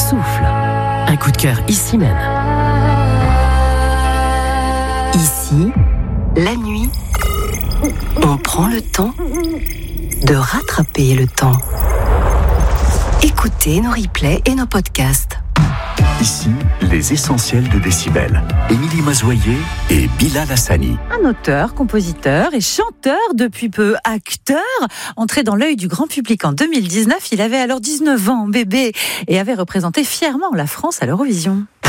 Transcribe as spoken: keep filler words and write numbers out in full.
souffle. Un coup de cœur ici même. Ici, la nuit, on prend le temps de rattraper le temps. Écoutez nos replays et nos podcasts. Ici, les essentiels de Décibel. Émilie Mazoyer et Bilal Hassani. Un auteur, compositeur et chanteur, depuis peu acteur, entré dans l'œil du grand public en deux mille dix-neuf. Il avait alors dix-neuf ans, bébé, et avait représenté fièrement la France à l'Eurovision.